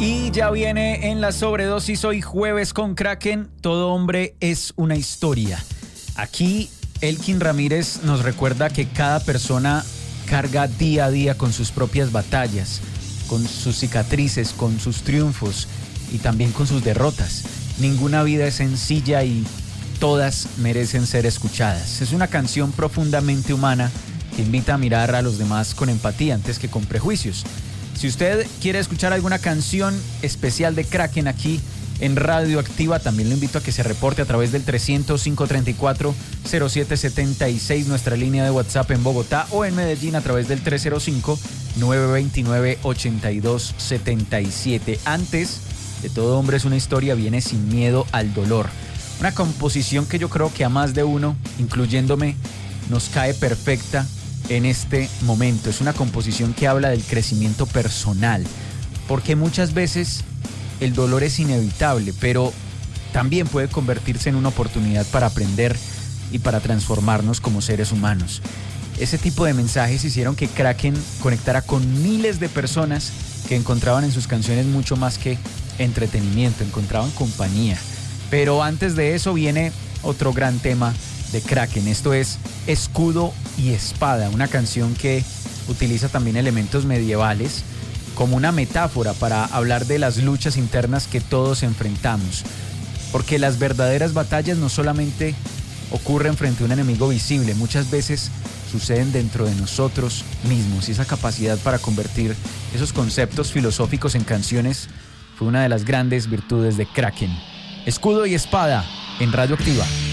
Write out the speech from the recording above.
Y ya viene en la sobredosis hoy jueves con Kraken. Todo hombre es una historia. Aquí Elkin Ramírez nos recuerda que cada persona carga día a día con sus propias batallas, con sus cicatrices, con sus triunfos y también con sus derrotas. Ninguna vida es sencilla y todas merecen ser escuchadas. Es una canción profundamente humana que invita a mirar a los demás con empatía antes que con prejuicios. Si usted quiere escuchar alguna canción especial de Kraken aquí en Radio Activa, también lo invito a que se reporte a través del 300-534-0776, nuestra línea de WhatsApp en Bogotá, o en Medellín a través del 305-929-8277. Antes de Todo hombre es una historia viene Sin miedo al dolor. Una composición que yo creo que a más de uno, incluyéndome, nos cae perfecta en este momento. Es una composición que habla del crecimiento personal, porque muchas veces el dolor es inevitable, pero también puede convertirse en una oportunidad para aprender y para transformarnos como seres humanos. Ese tipo de mensajes hicieron que Kraken conectara con miles de personas que encontraban en sus canciones mucho más que entretenimiento, encontraban compañía. Pero antes de eso viene otro gran tema de Kraken. Esto es Escudo y Espada, una canción que utiliza también elementos medievales como una metáfora para hablar de las luchas internas que todos enfrentamos. Porque las verdaderas batallas no solamente ocurren frente a un enemigo visible, muchas veces suceden dentro de nosotros mismos, y esa capacidad para convertir esos conceptos filosóficos en canciones fue una de las grandes virtudes de Kraken. Escudo y Espada en Radio Activa.